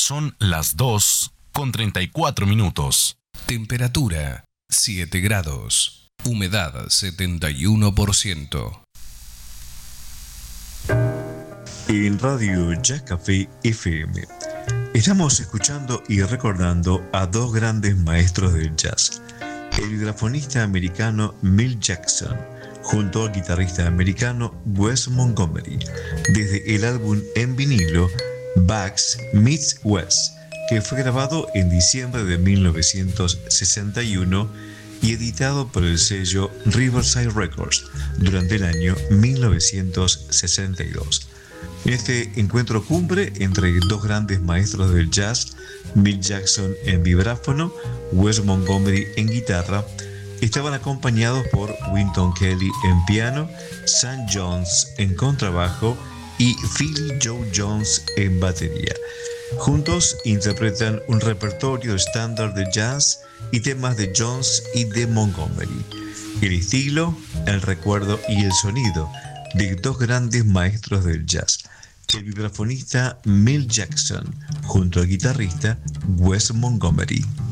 Son las 2:34. Temperatura 7 grados. Humedad 71%. En Radio Jazz Café FM estamos escuchando y recordando a dos grandes maestros del jazz: el vibrafonista americano Milt Jackson junto al guitarrista americano Wes Montgomery, desde el álbum en vinilo Bax Meets Wes, que fue grabado en diciembre de 1961 y editado por el sello Riverside Records durante el año 1962. En este encuentro cumbre entre dos grandes maestros del jazz, Milt Jackson en vibráfono, Wes Montgomery en guitarra, estaban acompañados por Wynton Kelly en piano, Sam Jones en contrabajo y Philly Joe Jones en batería. Juntos interpretan un repertorio estándar de jazz y temas de Jones y de Montgomery. El estilo, el recuerdo y el sonido de dos grandes maestros del jazz: el vibrafonista Milt Jackson junto al guitarrista Wes Montgomery.